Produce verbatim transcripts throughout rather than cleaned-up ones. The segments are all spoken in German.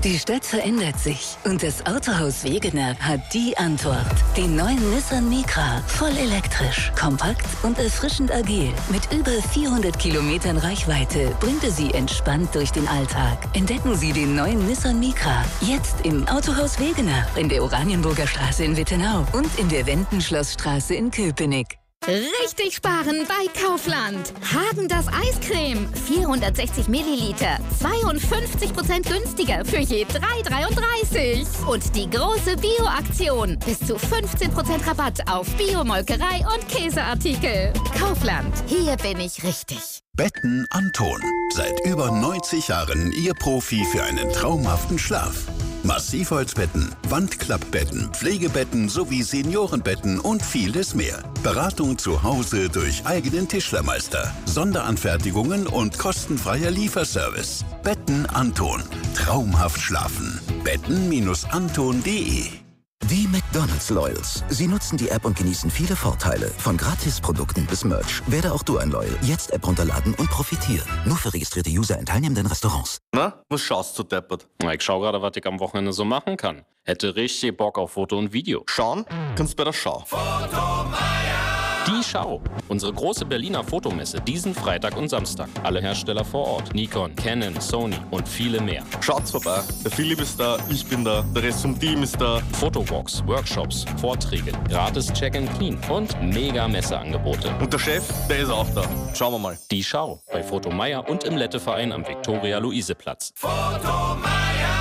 Die Stadt verändert sich und das Autohaus Wegener hat die Antwort. Den neuen Nissan Micra. Voll elektrisch, kompakt und erfrischend agil. Mit über vierhundert Kilometern Reichweite bringt er Sie entspannt durch den Alltag. Entdecken Sie den neuen Nissan Micra. Jetzt im Autohaus Wegener, in der Oranienburger Straße in Wittenau und in der Wendenschlossstraße in Köpenick. Richtig sparen bei Kaufland. Häagen-Dazs Eiscreme. vierhundertsechzig Milliliter. zweiundfünfzig Prozent günstiger für je drei Euro dreiunddreißig. Und die große Bio-Aktion. Bis zu fünfzehn Prozent Rabatt auf Bio-Molkerei und Käseartikel. Kaufland. Hier bin ich richtig. Betten Anton. Seit über neunzig Jahren Ihr Profi für einen traumhaften Schlaf. Massivholzbetten, Wandklappbetten, Pflegebetten sowie Seniorenbetten und vieles mehr. Beratung zu Hause durch eigenen Tischlermeister, Sonderanfertigungen und kostenfreier Lieferservice. Betten Anton. Traumhaft schlafen. betten Anton punkt de. Die McDonald's Loyals. Sie nutzen die App und genießen viele Vorteile. Von Gratisprodukten bis Merch. Werde auch du ein Loyal. Jetzt App runterladen und profitieren. Nur für registrierte User in teilnehmenden Restaurants. Na, was schaust du, deppert? Na, ich schau gerade, was ich am Wochenende so machen kann. Hätte richtig Bock auf Foto und Video. Schauen? Kannst bei der Schau. Die Schau. Unsere große Berliner Fotomesse diesen Freitag und Samstag. Alle Hersteller vor Ort. Nikon, Canon, Sony und viele mehr. Schaut's vorbei. Der Philipp ist da, ich bin da, der Rest vom Team ist da. Fotowalks, Workshops, Vorträge, gratis Check and Clean und mega Messeangebote. Und der Chef, der ist auch da. Schauen wir mal. Die Schau. Bei Foto Meier und im Letteverein am Viktoria-Luise-Platz. Foto Meier!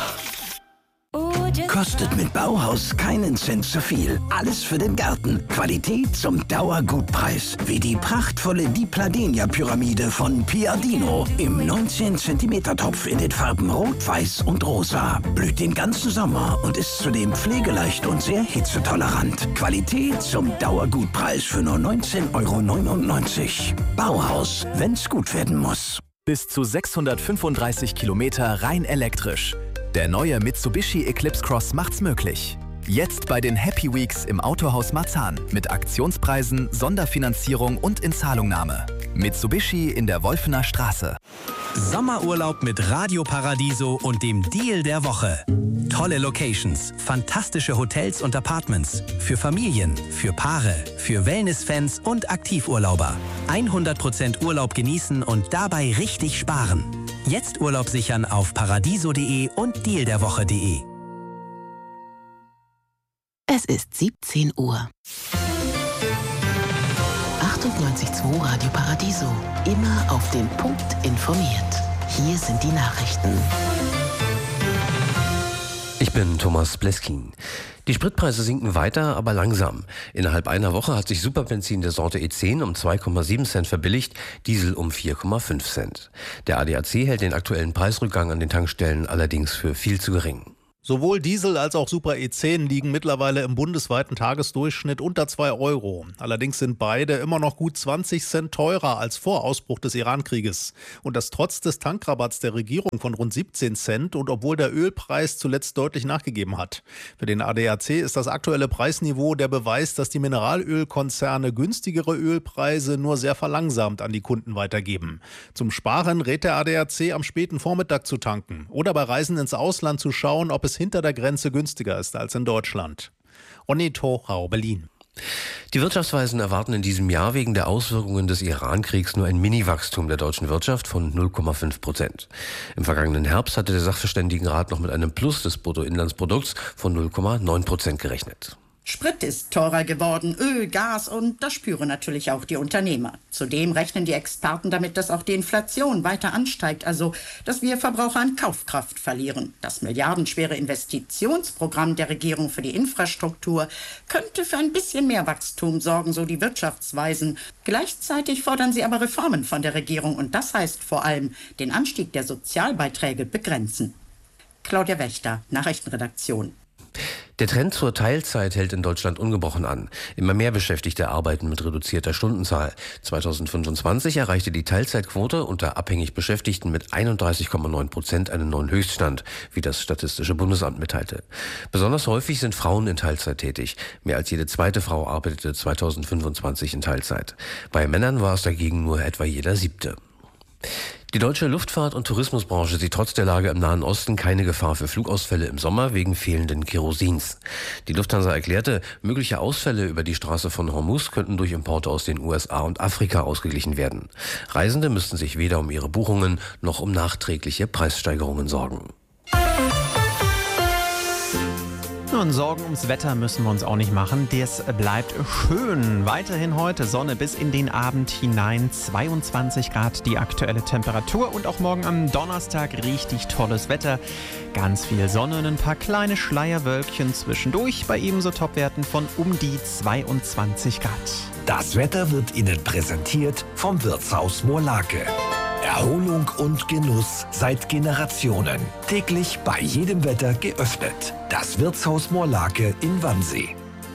Kostet mit Bauhaus keinen Cent zu viel. Alles für den Garten. Qualität zum Dauergutpreis. Wie die prachtvolle Di Pladenia-Pyramide von Piadino. Im neunzehn Zentimeter Topf in den Farben Rot, Weiß und Rosa. Blüht den ganzen Sommer und ist zudem pflegeleicht und sehr hitzetolerant. Qualität zum Dauergutpreis für nur neunzehn Euro neunundneunzig. Bauhaus, wenn's gut werden muss. Bis zu sechshundertfünfunddreißig Kilometer rein elektrisch. Der neue Mitsubishi Eclipse Cross macht's möglich. Jetzt bei den Happy Weeks im Autohaus Marzahn mit Aktionspreisen, Sonderfinanzierung und Inzahlungnahme. Mitsubishi in der Wolfener Straße. Sommerurlaub mit Radio Paradiso und dem Deal der Woche. Tolle Locations, fantastische Hotels und Apartments. Für Familien, für Paare, für Wellness-Fans und Aktivurlauber. hundert Prozent Urlaub genießen und dabei richtig sparen. Jetzt Urlaub sichern auf paradiso punkt de und deal der woche punkt de. Es ist siebzehn Uhr. achtundneunzig Komma zwei Radio Paradiso. Immer auf den Punkt informiert. Hier sind die Nachrichten. Ich bin Thomas Bleskin. Die Spritpreise sinken weiter, aber langsam. Innerhalb einer Woche hat sich Superbenzin der Sorte E zehn um zwei Komma sieben Cent verbilligt, Diesel um vier Komma fünf Cent. Der A D A C hält den aktuellen Preisrückgang an den Tankstellen allerdings für viel zu gering. Sowohl Diesel als auch Super E zehn liegen mittlerweile im bundesweiten Tagesdurchschnitt unter zwei Euro. Allerdings sind beide immer noch gut zwanzig Cent teurer als vor Ausbruch des Iran-Krieges. Und das trotz des Tankrabatts der Regierung von rund siebzehn Cent und obwohl der Ölpreis zuletzt deutlich nachgegeben hat. Für den A D A C ist das aktuelle Preisniveau der Beweis, dass die Mineralölkonzerne günstigere Ölpreise nur sehr verlangsamt an die Kunden weitergeben. Zum Sparen rät der A D A C, am späten Vormittag zu tanken oder bei Reisen ins Ausland zu schauen, ob es hinter der Grenze günstiger ist als in Deutschland. Ronny Tochau, Berlin. Die Wirtschaftsweisen erwarten in diesem Jahr wegen der Auswirkungen des Iran-Kriegs nur ein Mini-Wachstum der deutschen Wirtschaft von null Komma fünf Prozent. Im vergangenen Herbst hatte der Sachverständigenrat noch mit einem Plus des Bruttoinlandsprodukts von null Komma neun Prozent gerechnet. Sprit ist teurer geworden, Öl, Gas und das spüren natürlich auch die Unternehmer. Zudem rechnen die Experten damit, dass auch die Inflation weiter ansteigt, also dass wir Verbraucher an Kaufkraft verlieren. Das milliardenschwere Investitionsprogramm der Regierung für die Infrastruktur könnte für ein bisschen mehr Wachstum sorgen, so die Wirtschaftsweisen. Gleichzeitig fordern sie aber Reformen von der Regierung und das heißt vor allem den Anstieg der Sozialbeiträge begrenzen. Claudia Wächter, Nachrichtenredaktion. Der Trend zur Teilzeit hält in Deutschland ungebrochen an. Immer mehr Beschäftigte arbeiten mit reduzierter Stundenzahl. zweitausendfünfundzwanzig erreichte die Teilzeitquote unter abhängig Beschäftigten mit einunddreißig Komma neun Prozent einen neuen Höchststand, wie das Statistische Bundesamt mitteilte. Besonders häufig sind Frauen in Teilzeit tätig. Mehr als jede zweite Frau arbeitete zweitausendfünfundzwanzig in Teilzeit. Bei Männern war es dagegen nur etwa jeder siebte. Die deutsche Luftfahrt- und Tourismusbranche sieht trotz der Lage im Nahen Osten keine Gefahr für Flugausfälle im Sommer wegen fehlenden Kerosins. Die Lufthansa erklärte, mögliche Ausfälle über die Straße von Hormuz könnten durch Importe aus den U S A und Afrika ausgeglichen werden. Reisende müssten sich weder um ihre Buchungen noch um nachträgliche Preissteigerungen sorgen. Und Sorgen ums Wetter müssen wir uns auch nicht machen. Das bleibt schön. Weiterhin heute Sonne bis in den Abend hinein. zweiundzwanzig Grad die aktuelle Temperatur. Und auch morgen am Donnerstag richtig tolles Wetter. Ganz viel Sonne und ein paar kleine Schleierwölkchen zwischendurch. Bei ebenso Topwerten von um die zweiundzwanzig Grad. Das Wetter wird Ihnen präsentiert vom Wirtshaus Moorlake. Erholung und Genuss seit Generationen. Täglich bei jedem Wetter geöffnet. Das Wirtshaus Moorlake in Wannsee.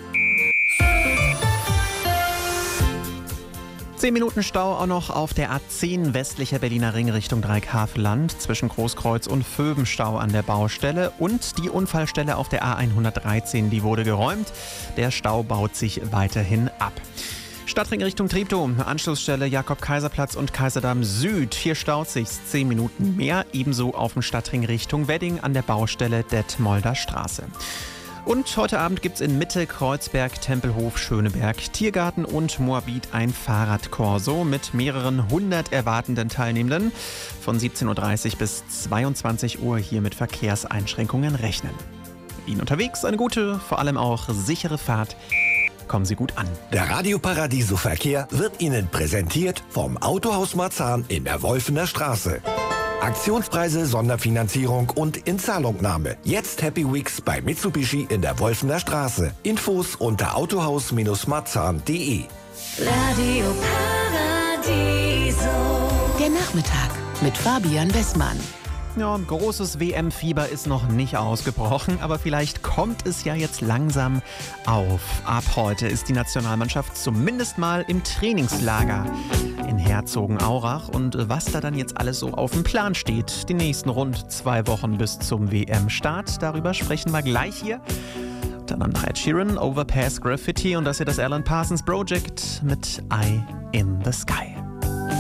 Zehn Minuten Stau auch noch auf der A zehn westlicher Berliner Ring Richtung Dreieckhaveland. Zwischen Großkreuz und Vöbenstau an der Baustelle. Und die Unfallstelle auf der A hundertdreizehn, die wurde geräumt. Der Stau baut sich weiterhin ab. Stadtring Richtung Treptow, Anschlussstelle Jakob-Kaiser-Platz und Kaiserdamm Süd. Hier staut sich's zehn Minuten mehr, ebenso auf dem Stadtring Richtung Wedding an der Baustelle Detmolder Straße. Und heute Abend gibt's in Mitte, Kreuzberg, Tempelhof, Schöneberg, Tiergarten und Moabit ein Fahrradkorso mit mehreren hundert erwartenden Teilnehmenden. Von siebzehn Uhr dreißig bis zweiundzwanzig Uhr hier mit Verkehrseinschränkungen rechnen. Ihnen unterwegs eine gute, vor allem auch sichere Fahrt. Kommen Sie gut an. Der Radio Paradiso Verkehr wird Ihnen präsentiert vom Autohaus Marzahn in der Wolfener Straße. Aktionspreise, Sonderfinanzierung und Inzahlungnahme. Jetzt Happy Weeks bei Mitsubishi in der Wolfener Straße. Infos unter autohaus marzahn punkt de. Radio Paradiso. Der Nachmittag mit Fabian Westmann. Ja, großes W M-Fieber ist noch nicht ausgebrochen, aber vielleicht kommt es ja jetzt langsam auf. Ab heute ist die Nationalmannschaft zumindest mal im Trainingslager in Herzogenaurach. Und was da dann jetzt alles so auf dem Plan steht, die nächsten rund zwei Wochen bis zum W M-Start, darüber sprechen wir gleich hier. Dann am Ed Sheeran, Overpass Graffiti und das hier das Alan Parsons Project mit Eye in the Sky.